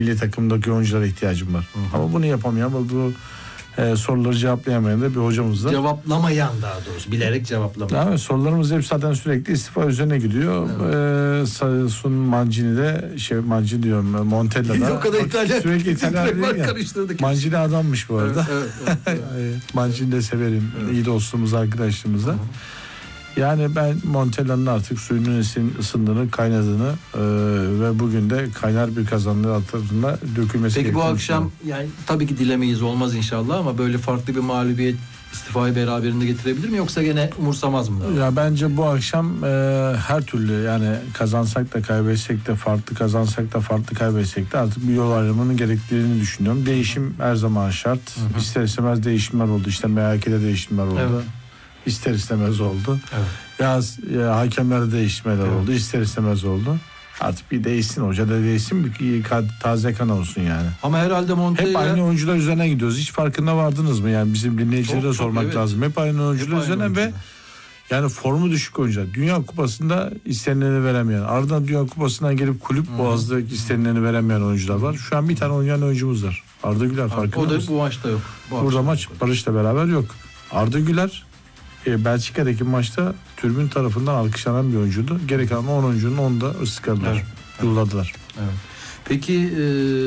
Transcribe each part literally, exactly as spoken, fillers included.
milli takımdaki oyunculara ihtiyacım var. Hı hı. Ama bunu yapamayan, bu, bu e, soruları cevaplayamayan da bir hocamız var. Cevaplamayan daha doğrusu, bilerek cevaplamayan. Evet, sorularımız hep zaten sürekli istifa üzerine gidiyor. Evet. E, Sun Mancini de şey Mancini diyorum Montella'da. O kadar İtalyan. Sürekli İtalyan değil ya. Mancini adammış bu arada. Evet, evet, evet. Mancini de severim. Evet. İyi dostluğumuz, arkadaşlığımızda. Yani ben Montella'nın artık suyunun ısındığını, kaynadığını e, ve bugün de kaynar bir kazanın altında dökülmesi. Peki bu akşam yani tabii ki dilemeyiz, olmaz inşallah, ama böyle farklı bir mağlubiyet istifayı beraberinde getirebilir mi, yoksa gene umursamaz mı? Ya bence bu akşam e, her türlü, yani kazansak da kaybetsek de, farklı kazansak da farklı kaybetsek de artık bir yol ayrımının gerektiğini düşünüyorum. Değişim her zaman şart. Hı hı. İster istemez değişimler oldu. İşte M H K'de değişimler oldu. Evet. İster istemez oldu. Evet. Ya, ya hakemlerde değişmeler evet. oldu. İster istemez oldu. Artık bir değişsin, hoca da değişsin, bir taze kan olsun yani. Ama herhalde Montella... Hep aynı oyuncular üzerine gidiyoruz. Hiç farkında vardınız mı? Yani bizim dinleyicilere çok, sormak çok, evet. lazım. Hep aynı oyuncular Hep üzerine aynı ve yani formu düşük oyuncular. Dünya Kupası'nda istenileni veremeyen, ardından Dünya Kupası'ndan gelip kulüp hmm. boğazda istenileni veremeyen oyuncular var. Şu an bir tane oynayan oyuncumuz var. Arda Güler, farkında mısın? O da bu maçta yok. Bu Burada maç yok. Barış'la beraber yok. Arda Güler e, Belçika'daki maçta tribün tarafından alkışlanan bir oyuncuydu. Geri kalan on oyuncunun onu da ıskaladılar. Evet. Yolladılar. Evet. Peki e,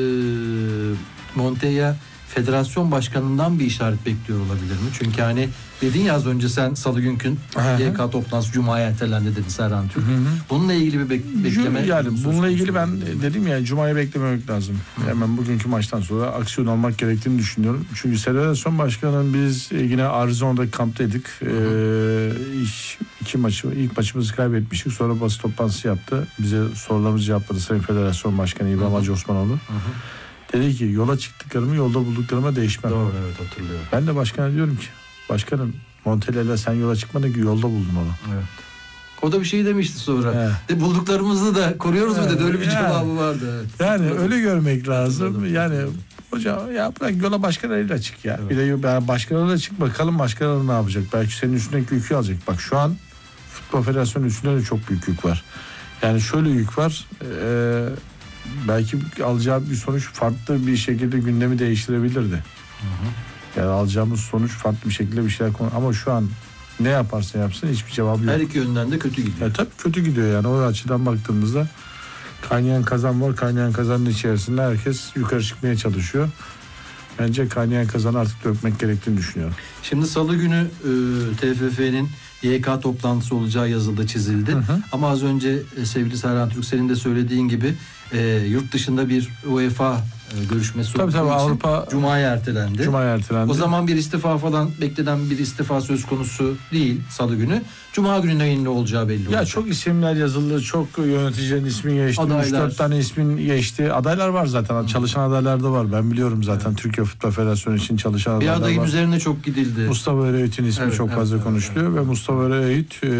Montella federasyon başkanından bir işaret bekliyor olabilir mi? Çünkü hani dedin ya az önce sen salı günkü Y K toplantısı Cuma'ya ertelendi dedin Serhan Türk. Hı hı. Bununla ilgili bir bek- bekleme... Yani bununla ilgili ben dedim ya, Cuma'ya beklememek lazım. Hı. Hemen bugünkü maçtan sonra aksiyon almak gerektiğini düşünüyorum. Çünkü federasyon başkanının biz yine Arizona'da kamptaydık. Hı hı. Ee, ilk, iki maçı, ilk maçımızı kaybetmiştik. Sonra basın toplantısı yaptı. Bize sorularımızı cevapladı Sayın Federasyon Başkanı İbrahim Hacı Osmanoğlu. Hı hı. Dedi ki yola çıktıklarımı yolda bulduklarıma değişmem. Doğru, evet, hatırlıyorum. Ben de başkana diyorum ki, başkanım Montella'yla sen yola çıkmadın ki, yolda buldun onu. Evet. O da bir şey demişti sonra. Evet. De bulduklarımızı da koruyoruz evet. mu dedi. Öyle bir cevabı yani, vardı. Evet. Yani öyle görmek lazım. Hatırladım. Yani hocam ya bırak yola başkalarıyla çık ya. Evet. Bir de ben başkalarıyla çık, bakalım başkaları ne yapacak. Belki senin üstündeki yükü alacak. Bak şu an Futbol Federasyonu üstünde de çok büyük yük var. Yani şöyle yük var. Eee belki alacağı bir sonuç farklı bir şekilde gündemi değiştirebilirdi. Hı hı. Yani alacağımız sonuç farklı bir şekilde bir şeyler konu, ama şu an ne yaparsa yapsın hiçbir cevabı yok. Her iki yönden de kötü gidiyor. Ya, tabii kötü gidiyor yani, o açıdan baktığımızda kaynayan kazan var. Kaynayan kazanın içerisinde herkes yukarı çıkmaya çalışıyor. Bence kaynayan kazanı artık dökmek gerektiğini düşünüyorum. Şimdi salı günü e, T F F'nin Y K toplantısı olacağı yazıldı, çizildi. Hı hı. Ama az önce e, sevgili Serhan Türk senin de söylediğin gibi e, yurt dışında bir UEFA e, görüşmesi tabii, tabii, Avrupa Cuma'ya ertelendi. Cuma'ya ertelendi. O zaman bir istifa falan beklenen bir istifa söz konusu değil salı günü. Cuma günü neyin ne olacağı belli olacak. Ya çok isimler yazıldı, çok yöneticilerin ismi geçti. üç dört tane ismin geçti. Adaylar var zaten. Hı. Çalışan adaylar da var. Ben biliyorum zaten. Evet. Türkiye Futbol Federasyonu için çalışan adaylar var. Bir adayın üzerine çok gidildi. Mustafa Öğüt'ün ismi evet, çok evet, fazla evet, konuşuluyor evet. ve Mustafa Öğüt e,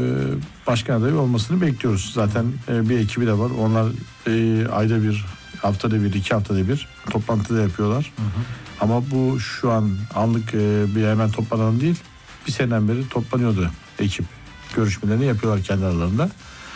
başkan adayı olmasını bekliyoruz. Zaten e, bir ekibi de var. Onlar e, ayda bir, haftada bir, iki haftada bir toplantıda yapıyorlar. Hı hı. Ama bu şu an anlık e, bir hemen toplanan değil. Bir seneden beri toplanıyordu ekip. Görüşmelerini yapıyorlar kendi aralarında.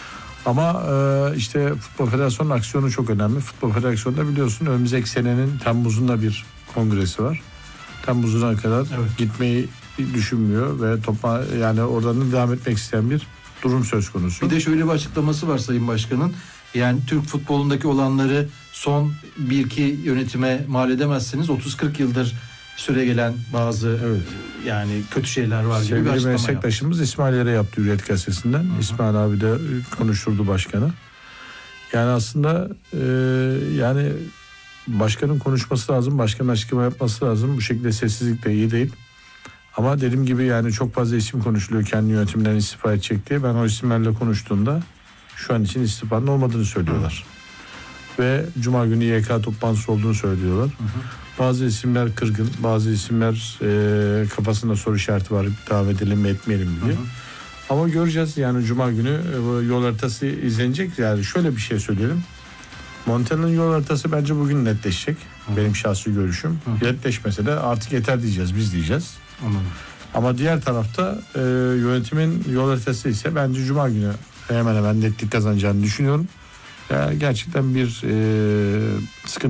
Ama e, işte Futbol Federasyonu'nun aksiyonu çok önemli. Futbol Federasyonu'nda biliyorsun önümüzdeki senenin Temmuz'unda bir kongresi var. Temmuz'una kadar evet. gitmeyi düşünmüyor ve topla, yani oradan devam etmek isteyen bir durum söz konusu. Bir de şöyle bir açıklaması var Sayın Başkan'ın. Yani Türk futbolundaki olanları son bir iki yönetime mal edemezsiniz. otuz kırk yıldır süre gelen bazı evet. yani kötü şeyler var gibi bir açıklama yaptı. Meslektaşımız İsmail Yere yaptı Hürriyet Gazetesi'nden. Hı hı. İsmail abi de konuşturdu başkanı. Yani aslında e, yani başkanın konuşması lazım. Başkanın açıklama yapması lazım. Bu şekilde sessizlik de iyi değil. Ama dediğim gibi yani çok fazla isim konuşuluyor kendi yönetiminden istifa edecek diye. Ben o isimlerle konuştuğumda şu an için istifanın olmadığını söylüyorlar. Hı. Ve Cuma günü Y K toplantısı olduğunu söylüyorlar. Hı hı. Bazı isimler kırgın, bazı isimler e, kafasında soru işareti var. Devam edelim mi etmeyelim mi diye. Hı hı. Ama göreceğiz yani Cuma günü e, yol haritası izlenecek. Yani şöyle bir şey söyleyelim. Montella'nın yol haritası bence bugün netleşecek. Hı. Benim şahsi görüşüm. Hı. Netleşmese de artık yeter diyeceğiz, biz diyeceğiz. Hı. Ama diğer tarafta e, yönetimin yol haritası ise bence Cuma günü hemen hemen netlik kazanacağını düşünüyorum. Ya, gerçekten bir e, sıkıntı